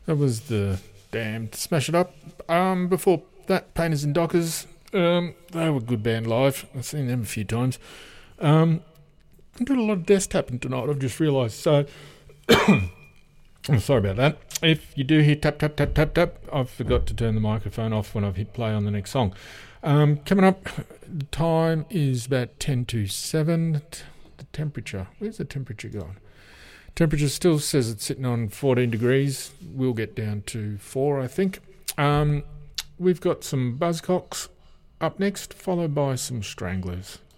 That was the Damned Smash It Up. Before that, Painters and Dockers. They were a good band live. I've seen them a few times. I'm doing a lot of desk tapping tonight, I've just realised. So, I'm sorry about that. If you do hear tap, tap, tap, tap, tap, I forgot to turn the microphone off when I've hit play on the next song. Coming up, the time is about 10 to 7. The temperature, where's the temperature going? Temperature still says it's sitting on 14 degrees. We'll get down to 4, I think. We've got some Buzzcocks up next, followed by some Stranglers.